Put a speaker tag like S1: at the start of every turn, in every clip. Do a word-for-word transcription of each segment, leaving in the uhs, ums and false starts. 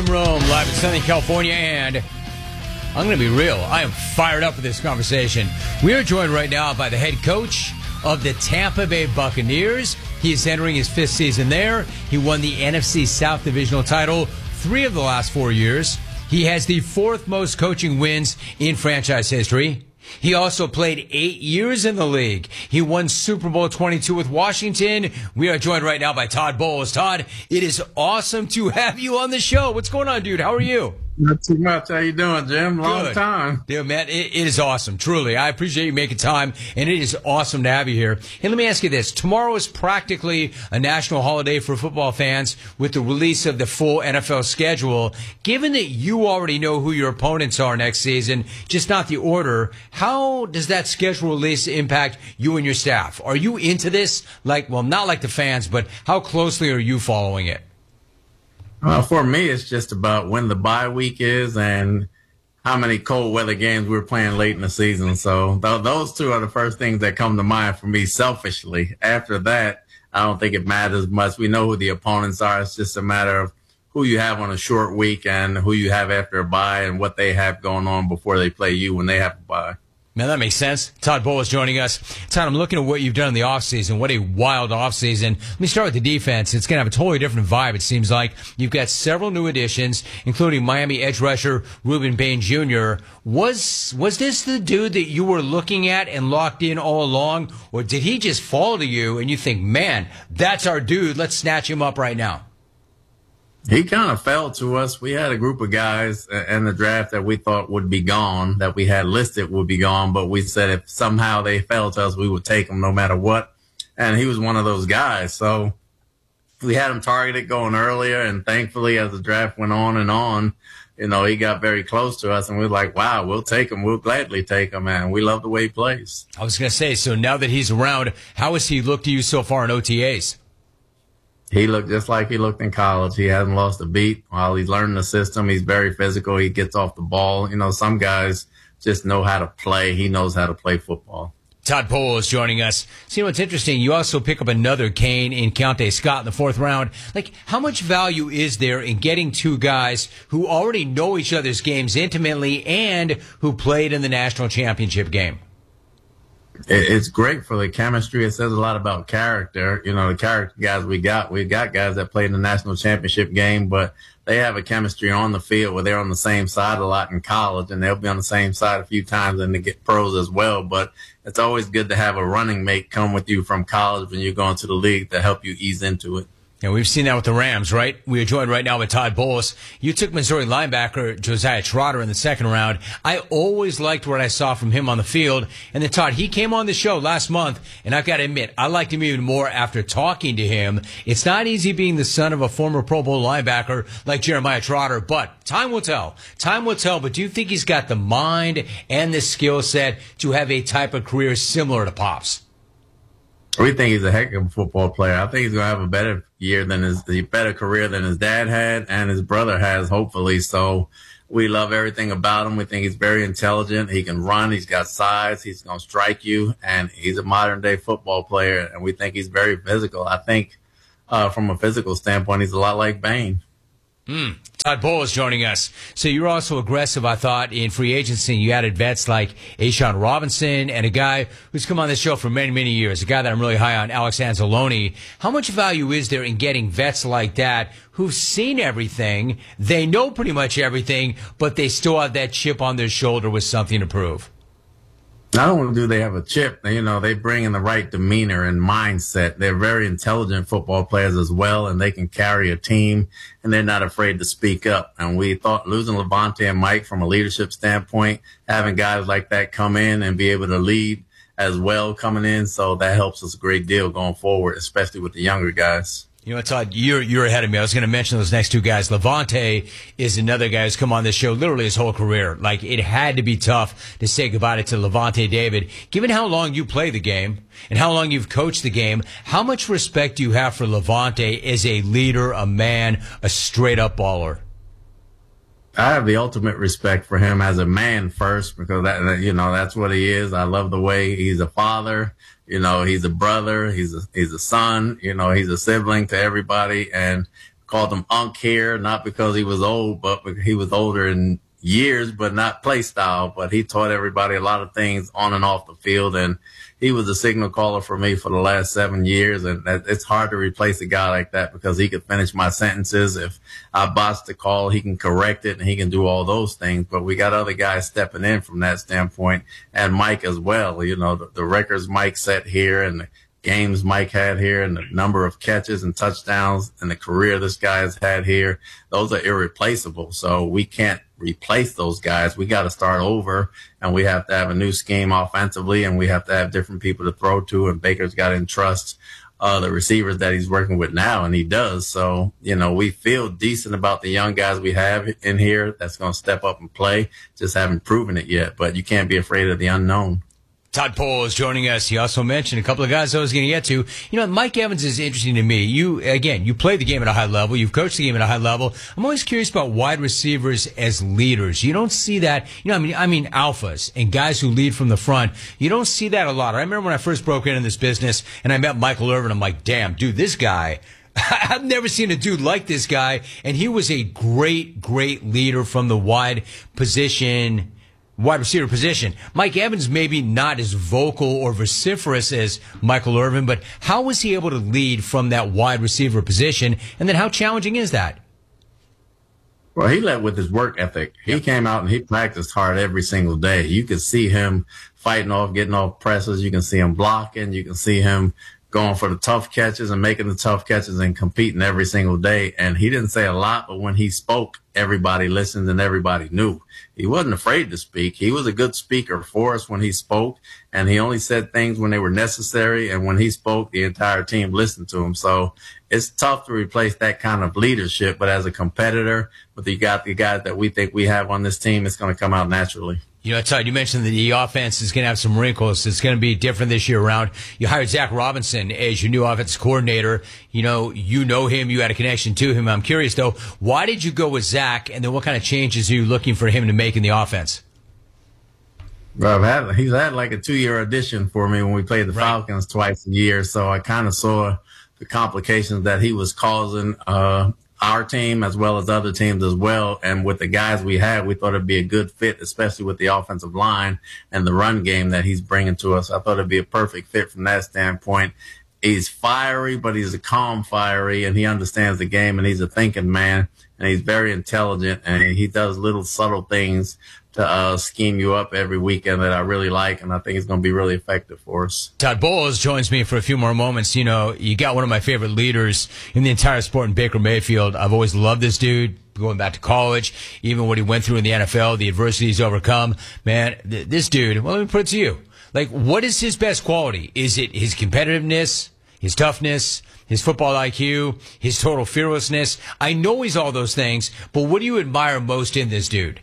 S1: Jim Rome, live in Southern California, and I'm going to be real. I am fired up for this conversation. We are joined right now by the head coach of the Tampa Bay Buccaneers. He is entering his fifth season there. He won the N F C South Divisional title three of the last four years. He has the fourth most coaching wins in franchise history. He also played eight years in the league. He won Super Bowl twenty-two with Washington. We are joined right now by Todd Bowles. Todd, it is awesome to have you on the show. What's going on, dude? How are you?
S2: Not too much. How you doing, Jim? Long
S1: Good.
S2: time.
S1: Dude, man, it, it is awesome. Truly. I appreciate you making time, and it is awesome to have you here. Hey, let me ask you this. Tomorrow is practically a national holiday for football fans with the release of the full N F L schedule. Given that you already know who your opponents are next season, just not the order, how does that schedule release impact you and your staff? Are you into this? Like, well, not like the fans, but how closely are you following it?
S2: Uh, for me, it's just about when the bye week is and how many cold weather games we're playing late in the season. So th- those two are the first things that come to mind for me selfishly. After that, I don't think it matters much. We know who the opponents are. It's just a matter of who you have on a short week and who you have after a bye and what they have going on before they play you when they have a bye.
S1: Man, that makes sense. Todd Bowles joining us. Todd, I'm looking at what you've done in the offseason. What a wild offseason. Let me start with the defense. It's going to have a totally different vibe, it seems like. You've got several new additions, including Miami edge rusher Ruben Bain Junior Was was this the dude that you were looking at and locked in all along, or did he just fall to you and you think, man, that's our dude, let's snatch him up right now?
S2: He kind of fell to us. We had a group of guys in the draft that we thought would be gone, that we had listed would be gone, but we said if somehow they fell to us, we would take them no matter what. And he was one of those guys. So we had him targeted going earlier, and thankfully as the draft went on and on, you know, he got very close to us, and we were like, wow, we'll take him. We'll gladly take him, man. We love the way he plays.
S1: I was going to say, so now that he's around, how has he looked to you so far in O T As?
S2: He looked just like he looked in college. He hasn't lost a beat while he's learning the system. He's very physical. He gets off the ball. You know, some guys just know how to play. He knows how to play football.
S1: Todd Bowles joining us. So, you know, what's interesting, you also pick up another Kane in Keontae Scott in the fourth round. Like, how much value is there in getting two guys who already know each other's games intimately and who played in the national championship game?
S2: It's great for the chemistry. It says a lot about character. You know, the character guys we got, we got guys that played in the national championship game, but they have a chemistry on the field where they're on the same side a lot in college, and they'll be on the same side a few times and they get pros as well. But it's always good to have a running mate come with you from college when you're going to the league to help you ease into it.
S1: Yeah, we've seen that with the Rams, right? We are joined right now with Todd Bowles. You took Missouri linebacker Josiah Trotter in the second round. I always liked what I saw from him on the field. And then, Todd, he came on the show last month, and I've got to admit, I liked him even more after talking to him. It's not easy being the son of a former Pro Bowl linebacker like Jeremiah Trotter, but time will tell. Time will tell, but do you think he's got the mind and the skill set to have a type of career similar to Pop's?
S2: We think he's a heck of a football player. I think he's going to have a better year than his, the better career than his dad had and his brother has, hopefully. So we love everything about him. We think he's very intelligent. He can run. He's got size. He's going to strike you. And he's a modern day football player. And we think he's very physical. I think uh, from a physical standpoint, he's a lot like Bain.
S1: Mm. Todd Bowles joining us. So you're also aggressive, I thought, in free agency. You added vets like Ashawn Robinson and a guy who's come on this show for many, many years, a guy that I'm really high on, Alex Anzalone. How much value is there in getting vets like that who've seen everything, they know pretty much everything, but they still have that chip on their shoulder with something to prove?
S2: Not only do they have a chip, you know, they bring in the right demeanor and mindset. They're very intelligent football players as well, and they can carry a team, and they're not afraid to speak up. And we thought losing Levante and Mike from a leadership standpoint, having guys like that come in and be able to lead as well coming in, so that helps us a great deal going forward, especially with the younger guys.
S1: You know, Todd, you're, you're ahead of me. I was going to mention those next two guys. Levante is another guy who's come on this show literally his whole career. Like, it had to be tough to say goodbye to Levante David. Given how long you play the game and how long you've coached the game, how much respect do you have for Levante as a leader, a man, a straight-up baller?
S2: I have the ultimate respect for him as a man first, because that, you know, that's what he is. I love the way he's a father. You know, he's a brother. He's a, he's a son. You know, he's a sibling to everybody. And called him Unk here, not because he was old, but because he was older in years, but not play style. But he taught everybody a lot of things on and off the field. And he was a signal caller for me for the last seven years. And that, it's hard to replace a guy like that because he could finish my sentences. If I botched the call, he can correct it and he can do all those things. But we got other guys stepping in from that standpoint, and Mike as well. You know, the, the records Mike set here and the games Mike had here and the number of catches and touchdowns and the career this guy has had here, those are irreplaceable. So we can't replace those guys. We got to start over, and we have to have a new scheme offensively, and we have to have different people to throw to, and Baker's got to entrust uh, the receivers that he's working with now, and he does. So, you know, we feel decent about the young guys we have in here that's going to step up and play. Just haven't proven it yet, but you can't be afraid of the unknown.
S1: Todd Pole is joining us. He also mentioned a couple of guys I was going to get to. You know, Mike Evans is interesting to me. You, again, you play the game at a high level. You've coached the game at a high level. I'm always curious about wide receivers as leaders. You don't see that. You know, I mean, I mean, alphas and guys who lead from the front. You don't see that a lot. I remember when I first broke into this business and I met Michael Irvin. I'm like, damn, dude, this guy, I've never seen a dude like this guy. And he was a great, great leader from the wide position. Wide receiver position. Mike Evans maybe not as vocal or vociferous as Michael Irvin, but how was he able to lead from that wide receiver position? And then how challenging is that?
S2: Well, he led with his work ethic. He came out and he practiced hard every single day. You could see him fighting off, getting off presses. You can see him blocking. You can see him going for the tough catches and making the tough catches and competing every single day. And he didn't say a lot, but when he spoke, everybody listened and everybody knew. He wasn't afraid to speak. He was a good speaker for us when he spoke, and he only said things when they were necessary. And when he spoke, the entire team listened to him. So it's tough to replace that kind of leadership. But as a competitor, with the got the guys that we think we have on this team, it's going to come out naturally.
S1: You know, Todd, you mentioned that the offense is going to have some wrinkles. It's going to be different this year around. You hired Zach Robinson as your new offensive coordinator. You know, you know him. You had a connection to him. I'm curious, though, why did you go with Zach, and then what kind of changes are you looking for him to make in the offense?
S2: Well, I've had, he's had like a two-year audition for me when we played the right. Falcons twice a year, so I kind of saw the complications that he was causing uh our team as well as other teams as well. And with the guys we had, we thought it'd be a good fit, especially with the offensive line and the run game that he's bringing to us. I thought it'd be a perfect fit from that standpoint. He's fiery, but he's a calm fiery, and he understands the game, and he's a thinking man, and he's very intelligent, and he does little subtle things to uh, scheme you up every weekend that I really like, and I think it's going to be really effective for us.
S1: Todd Bowles joins me for a few more moments. You know, you got one of my favorite leaders in the entire sport in Baker Mayfield. I've always loved this dude, going back to college, even what he went through in the N F L, the adversity he's overcome. Man, th- this dude, well, let me put it to you. Like, what is his best quality? Is it his competitiveness, his toughness, his football I Q, his total fearlessness? I know he's all those things, but what do you admire most in this dude?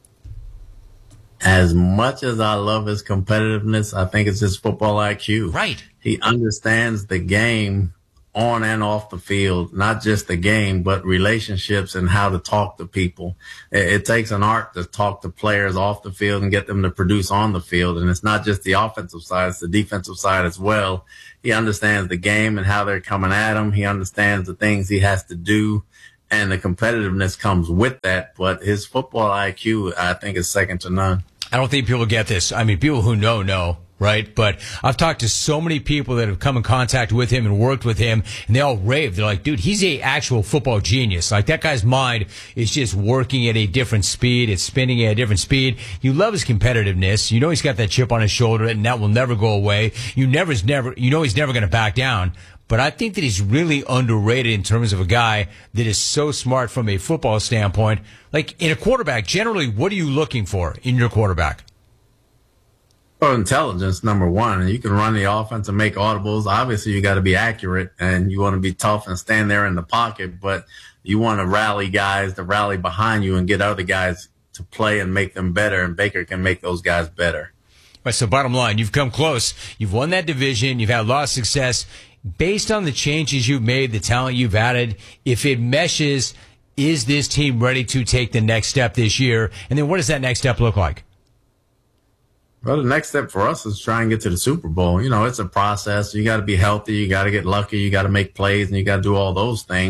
S2: As much as I love his competitiveness, I think it's his football I Q.
S1: Right.
S2: He understands the game on and off the field, not just the game, but relationships and how to talk to people. It, it takes an art to talk to players off the field and get them to produce on the field. And it's not just the offensive side, it's the defensive side as well. He understands the game and how they're coming at him. He understands the things he has to do, and the competitiveness comes with that. But his football I Q, I think, is second to none.
S1: I don't think people get this. I mean, people who know, know, right? But I've talked to so many people that have come in contact with him and worked with him, and they all rave. They're like, dude, he's a actual football genius. Like, that guy's mind is just working at a different speed. It's spinning at a different speed. You love his competitiveness. You know he's got that chip on his shoulder, and that will never go away. You never, never, you know he's never going to back down. But I think that he's really underrated in terms of a guy that is so smart from a football standpoint. Like, in a quarterback, generally, what are you looking for in your quarterback?
S2: Well, intelligence, number one. You can run the offense and make audibles. Obviously, you got to be accurate, and you want to be tough and stand there in the pocket. But you want to rally guys to rally behind you and get other guys to play and make them better, and Baker can make those guys better.
S1: All right, so bottom line, you've come close. You've won that division. You've had a lot of success. Based on the changes you've made, the talent you've added, if it meshes, is this team ready to take the next step this year? And then what does that next step look like?
S2: Well, the next step for us is try and get to the Super Bowl. You know, it's a process. You got to be healthy. You got to get lucky. You got to make plays, and you got to do all those things.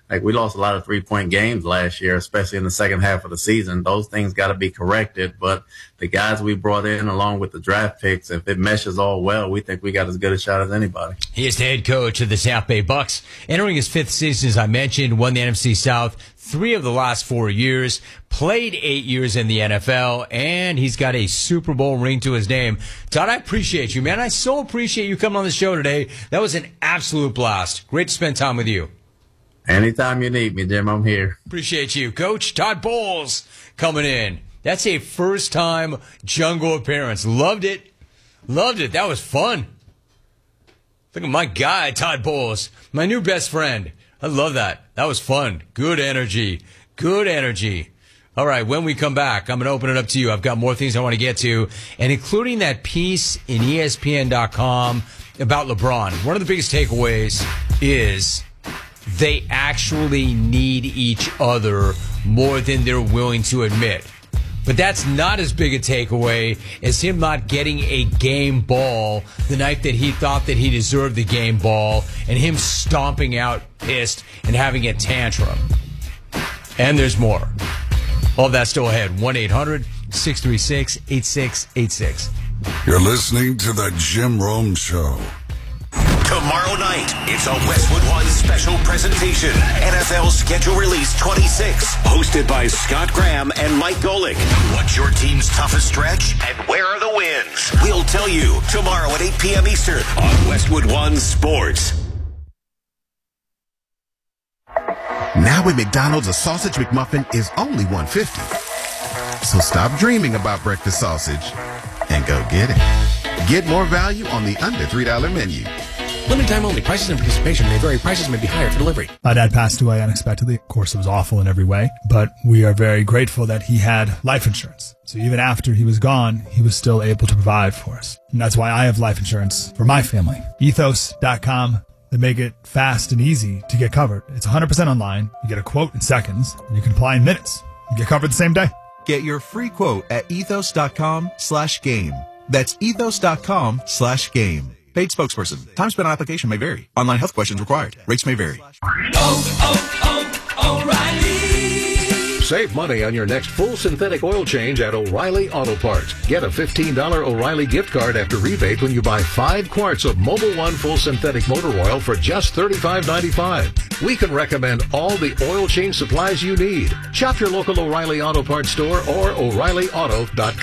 S2: Like, we lost a lot of three-point games last year, especially in the second half of the season. Those things got to be corrected. But the guys we brought in, along with the draft picks, if it meshes all well, we think we got as good a shot as anybody.
S1: He is the head coach of the Tampa Bay Bucks, entering his fifth season, as I mentioned, won the N F C South three of the last four years, played eight years in the N F L, and he's got a Super Bowl ring to his name. Todd, I appreciate you, man. I so appreciate you coming on the show today. That was an absolute blast. Great to spend time with you.
S2: Anytime you need me, Jim, I'm here.
S1: Appreciate you. Coach Todd Bowles coming in. That's a first-time Jungle appearance. Loved it. Loved it. That was fun. Look at my guy, Todd Bowles, my new best friend. I love that. That was fun. Good energy. Good energy. All right, when we come back, I'm going to open it up to you. I've got more things I want to get to, and including that piece in E S P N dot com about LeBron. One of the biggest takeaways is they actually need each other more than they're willing to admit. But that's not as big a takeaway as him not getting a game ball the night that he thought that he deserved the game ball, and him stomping out pissed and having a tantrum. And there's more. All that still ahead. one eight hundred six three six eight six eight six.
S3: You're listening to The Jim Rome Show.
S4: Tomorrow night, it's a Westwood One special presentation. N F L Schedule Release twenty-six, hosted by Scott Graham and Mike Golick. What's your team's toughest stretch, and where are the wins? We'll tell you tomorrow at eight p.m. Eastern on Westwood One Sports.
S5: Now at McDonald's, a sausage McMuffin is only one dollar fifty. So stop dreaming about breakfast sausage and go get it. Get more value on the under three dollar menu.
S6: Limited time only. Prices and participation may vary. Prices may be higher for delivery.
S7: My dad passed away unexpectedly. Of course, it was awful in every way, but we are very grateful that he had life insurance. So even after he was gone, he was still able to provide for us. And that's why I have life insurance for my family. ethos dot com. They make it fast and easy to get covered. It's one hundred percent online. You get a quote in seconds, and you can apply in minutes. You get covered the same day.
S8: Get your free quote at ethos dot com slash game. That's ethos dot com slash game. Paid spokesperson. Time spent on application may vary. Online health questions required. Rates may vary.
S9: Oh, oh, O'Reilly.
S10: Save money on your next full synthetic oil change at O'Reilly Auto Parts. Get a fifteen dollars O'Reilly gift card after rebate when you buy five quarts of Mobil One full synthetic motor oil for just thirty-five ninety-five. We can recommend all the oil change supplies you need. Shop your local O'Reilly Auto Parts store or O'Reilly Auto dot com.